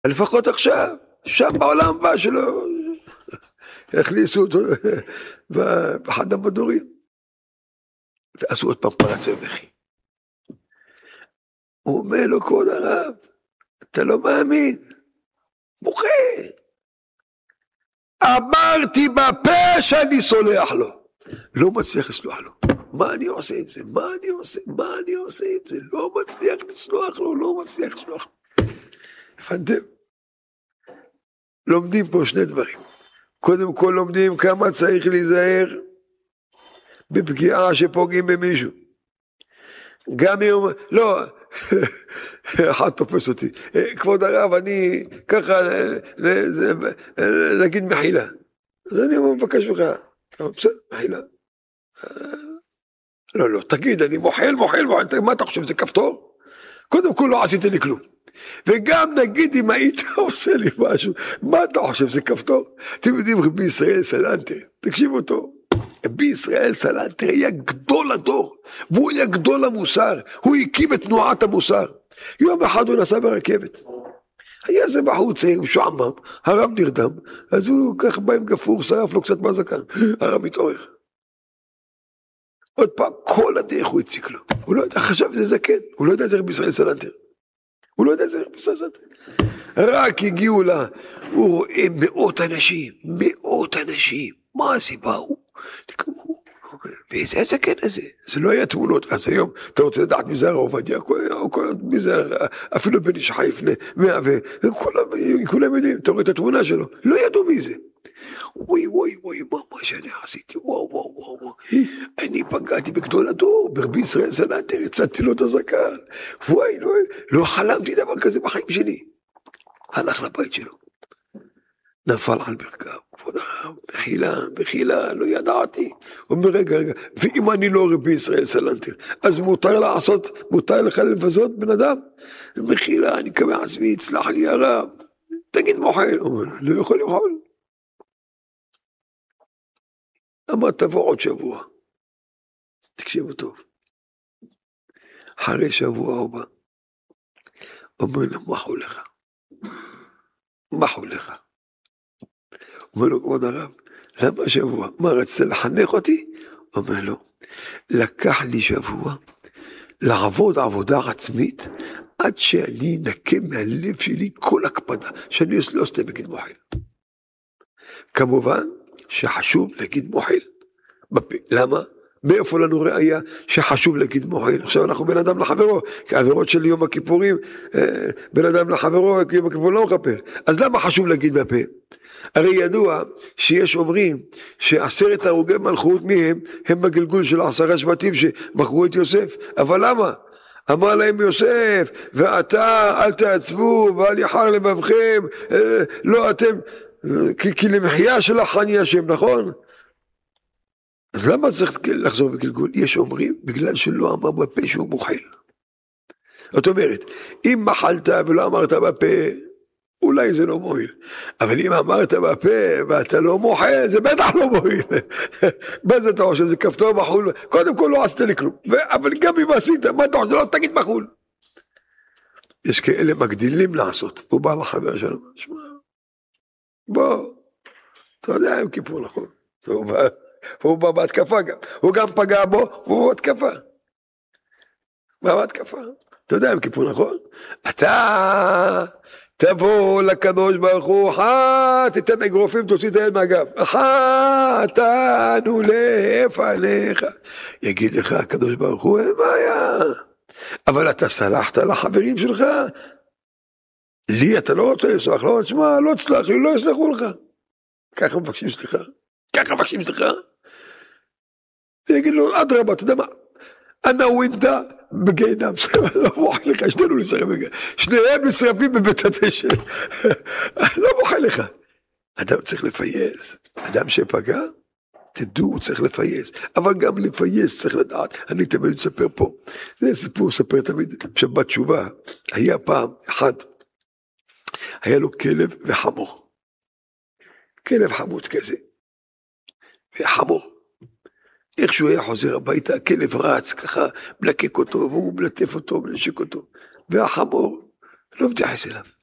לפחות עכשיו, שם בעולם הבא שלו, הכניסו אותו באחד המדורים. ועשו עוד פעם פרץ ובכי. הוא אומר לו, כבוד הרב, אתה לא מאמין, בוכה. אמרתי בפה שאני סולח לו. לא מצליח לסלוח לו. מה אני עושה עם זה? מה אני עושה עם זה? לא מצליח לסלוח לו, לא מצליח לסלוח לו. הבנתם? לומדים פה שני דברים. קודם כל לומדים כמה צריך להיזהר בפגיעה שפוגעים במישהו. גם אם, לא, אחד תופס אותי, כבוד הרב, אני ככה, להגיד מחילה. אז אני מבקש ממך, בסדר, מחילה. לא, תגיד, אני מוחל, מה אתה חושב, זה כפתור? קודם כל לא עשיתי לי כלום. וגם נגיד אם היית עושה לי משהו, מה אתה חושב, זה כפתור? אתם יודעים, רבי ישראל סלנטר, תקשיבו טוב, רבי ישראל סלנטר היה גדול הדור, והוא היה גדול המוסר, הוא הקים את תנועת המוסר. יום אחד הוא נסע ברכבת, היה איזה בחור צעיר משועמם, הרב נרדם, אז הוא כך בא עם גפור, שרף לו קצת מהזקן, הרב מתעורר. עוד פעם, כל הדרך הוא הציק לו, הוא לא יודע, חשב זה זקן, הוא לא יודע זה רבי ישראל סלנטר. הוא לא יודע זה רבי ישראל סלנטר. רק הגיעו לה, הוא רואה מאות אנשים, מה הסיבה הוא? ואיזה הזקן הזה? זה לא היה תמונות, אז היום אתה רוצה לדעת מי זה הרב עובדיה, מי זה אפילו בן איש חי לפני 100 וכולם יודעים, אתה רואה את התמונה שלו, לא ידעו מי זה. וואי, מה שאני עשיתי, וואו, אני פגעתי בגדול הדור, ברבי ישראל סלנטר, הצעתי לו את הזקן, וואי, לא חלמתי דבר כזה בחיים שלי. הלך לבית שלו, נפל על ברכיו, כבוד הרב, מחילה, לא ידעתי. הוא אומר, רגע, ואם אני לא רבי ישראל סלנטר, אז מותר לך לבזות בן אדם? מחילה, אני קמא עצמי, צלח לי הרב, תגיד מוחל. הוא אומר, לא יכול למחול. אמר, תבוא עוד שבוע. תקשיבו טוב. אחרי שבוע הוא בא. אומר לו, מחו לך. אומר לו, כבוד הרב, למה שבוע? מה, רצית לחנך אותי? אומר לו, לקח לי שבוע לעבוד עבודה עצמית, עד שאני נקה מהלב שלי כל הקפדה, שאני לא עושה בגיד מוחל. כמובן שחשוב להגיד מוחל בפה. למה? מאיפה לנו ראיה שחשוב להגיד מוחל? עכשיו אנחנו בן אדם לחברו, כי העבירות של יום הכיפורים, בן אדם לחברו, יום הכיפורים לא מכפר. אז למה חשוב להגיד בפה? הרי ידוע שיש אומרים ש10 הרוגי מלכות מהם הם בגלגול של 10 שבטים שמכרו את יוסף. אבל למה? אמר להם יוסף, ואתה אל תעצבו ואל יחר לבבכם, לא אתם, כי למחיה שלך אני השם, נכון? אז למה צריך לחזור בגלגול? יש אומרים בגלל שלא אמר בפה שהוא מוחל. זאת אומרת, אם מחלת ולא אמרת בפה, אולי זה לא מועיל. אבל אם אמרת בפה ואתה לא מוחל, זה בטח לא מועיל. מה זה אתה חושב? זה כפתור מחול. קודם כל לא עשית לי כלום. אבל גם אם עשית, מה אתה חושב? לא תגיד מחול. יש כאלה מגדילים לעשות. הוא בא לחבר שלו, שמע, בוא, אתה יודע, הם כיפור, נכון? הוא בא בהתקפה גם. הוא גם פגע בו, והוא בהתקפה. בהתקפה. אתה יודע, הם כיפור, נכון? אתה תבוא לקדוש ברוך הוא, תתן אגרופים, תוציא את היד מהגב. תנו לפניך. יגיד לך הקדוש ברוך הוא, אין בעיה. אבל אתה סלחת לחברים שלך. לי אתה לא רוצה לסלח, לא תשמע, לא תסלח לי, לא יסלחו לך. ככה מבקשים סליחה. ויגיד לו, אדרבה, אתה יודע מה? אנא ווינדה בגיהנם, לא מוחל לך, שנינו נשרף בגיהנם, שניהם נשרפים בבית הדשא, לא מוחל לך. אדם צריך לפייס, אדם שפגע, תדעו, הוא צריך לפייס, אבל גם לפייס צריך לדעת. אני תמיד מספר פה, זה סיפור, ספר תמיד, שבת תשובה, היה פעם אחד, היה לו כלב וחמור, כלב חמוד כזה, וחמור, איך שהוא היה חוזר הביתה, הכלב רץ ככה, מלקק אותו, והוא מלטף אותו, מנשק אותו, והחמור לא מתייחס אליו.